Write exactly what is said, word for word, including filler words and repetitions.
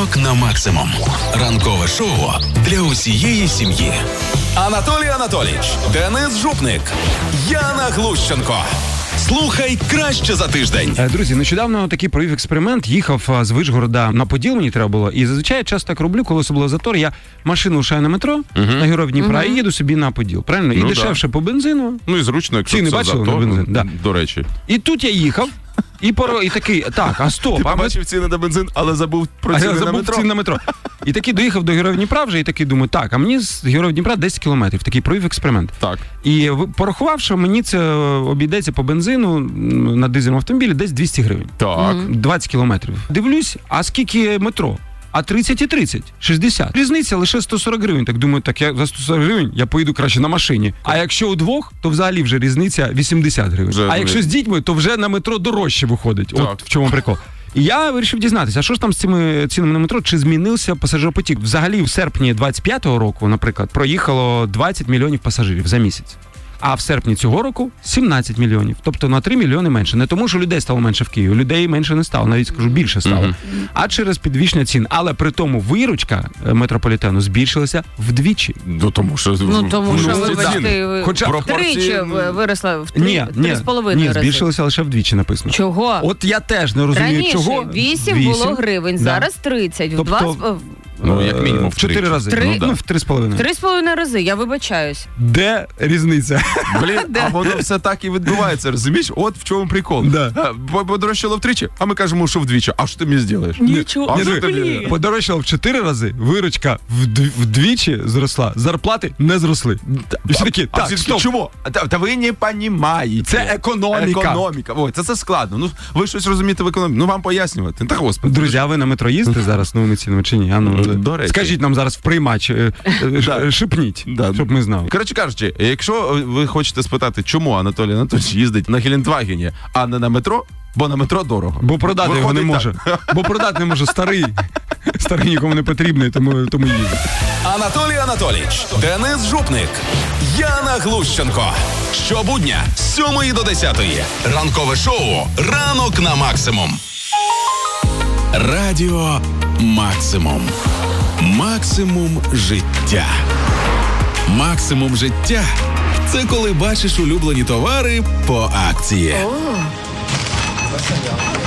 Ранок на максимум. Ранкове шоу для усієї сім'ї. Анатолій Анатолійович, Денис Жупник, Яна Глущенко. Слухай краще за тиждень. Друзі, нещодавно такий провів експеримент. Їхав з Вишгорода на Поділ, мені треба було. І зазвичай я часто так роблю, коли особливо затор. Я машину лишаю на метро, uh-huh. на Героїв Дніпра, uh-huh. і їду собі на Поділ. Правильно? Ну, і дешевше да. по бензину. Ну і зручно, якщо ці це не бачили затор, на бензин. Да. До речі. І тут я їхав. І, поро... і такий, так, а стоп. Ти а побачив ціни на бензин, але забув про ціни на метро. ціни на метро. І такий доїхав до Героїв Дніпра вже, і такий думаю, так, а мені з Героїв Дніпра десять кілометрів. Такий провів експеримент. Так. І порахував, що мені це обійдеться по бензину на дизельному автомобілі десь двісті гривень. Так. двадцять кілометрів. Дивлюсь, а скільки метро? А тридцять і тридцять, шістдесят. Різниця лише сто сорок гривень. Так думаю, так я за сто сорок гривень я поїду краще на машині. А якщо удвох, то взагалі вже різниця вісімдесят гривень. Вже, а якщо з дітьми, то вже на метро дорожче виходить. Так. От в чому прикол. І я вирішив дізнатися, а що ж там з цими цінами на метро, чи змінився пасажиропотік? Взагалі в серпні двадцять п'ятого року, наприклад, проїхало двадцять мільйонів пасажирів за місяць. А в серпні цього року сімнадцять мільйонів. Тобто на три мільйони менше. Не тому, що людей стало менше в Києві. Людей менше не стало, навіть скажу, більше стало. Uh-huh. А через підвищення цін. Але при тому виручка метрополітену збільшилася вдвічі. Ну тому що... Ну тому що, вибачте, ви... Хоча втричі виросла в три, ні, три з половиною рази. Ні, збільшилося лише вдвічі написано. Чого? От я теж не розумію, раніше чого. Раніше вісім було гривень, да. Зараз тридцять. Тобто... В два... Ну, як мінімум, в чотири рази. Три? Ну, да. ну, в три з половиною. Три з половиною рази, я вибачаюсь. Де різниця? Блін, а воно все так і відбувається, розумієш? От в чому прикол. Да. Подорожчало втричі, а ми кажемо, що вдвічі. А що ти мені зробиш? Нічого. А що ти... Подорожчало в чотири рази, виручка вдвічі зросла, зарплати не зросли. І всі такі, так, стоп. Чому? Та, та ви не розумієте. Це економіка. Економіка. Ой, це, це складно. Ну, ви щось розумієте в економіці. Ну, вам пояснювати. Та, господи. Друзі, а ви на метро їздите зараз новими цінами чи ні? А ну, до речі. Скажіть нам зараз в приймач, шипніть, да. щоб ми знали. Коротше кажучи, якщо ви хочете спитати, чому Анатолій Анатолійович їздить на Гелендвагені, а не на метро, бо на метро дорого. Бо продати Виходить його не може. Так. Бо продати не може старий. Старий нікому не потрібний, тому, тому їздить. Анатолій Анатолійович, Денис Жупник, Яна Глущенко. Щобудня з сьомої до десятої. Ранкове шоу «Ранок на максимум». Радіо «Максимум». Максимум життя. Максимум життя – це коли бачиш улюблені товари по акції. О.